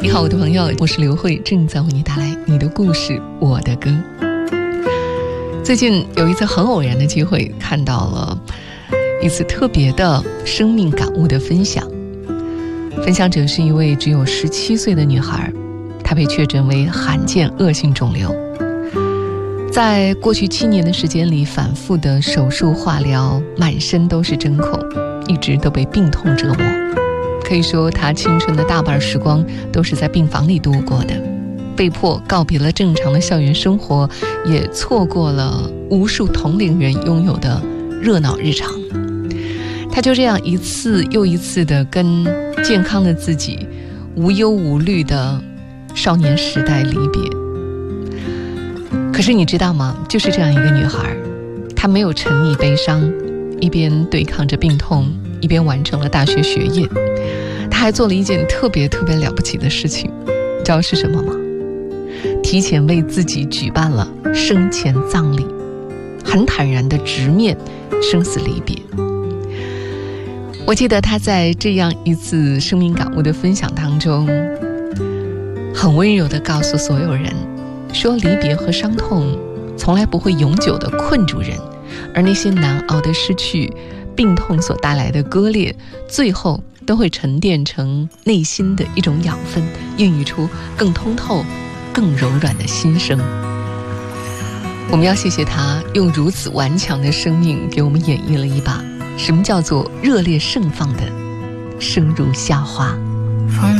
你好，我的朋友，我是刘慧，正在为你带来你的故事，我的歌。最近有一次很偶然的机会，看到了一次特别的生命感悟的分享。分享者是一位只有17岁的女孩，她被确诊为罕见恶性肿瘤。在过去7年的时间里，反复的手术化疗，满身都是针孔，一直都被病痛折磨。可以说她青春的大半时光都是在病房里度过的，被迫告别了正常的校园生活，也错过了无数同龄人拥有的热闹日常。她就这样一次又一次的跟健康的自己无忧无虑的少年时代离别。可是你知道吗，就是这样一个女孩，她没有沉溺悲伤，一边对抗着病痛，一边完成了大学学业。她还做了一件特别了不起的事情，你知道是什么吗？提前为自己举办了生前葬礼，很坦然地直面生死离别。我记得她在这样一次生命感悟的分享当中，很温柔地告诉所有人说，离别和伤痛从来不会永久地困住人，而那些难熬的失去，病痛所带来的割裂，最后都会沉淀成内心的一种养分，孕育出更通透更柔软的心声。我们要谢谢他用如此顽强的生命给我们演绎了一把什么叫做热烈盛放的生如夏花。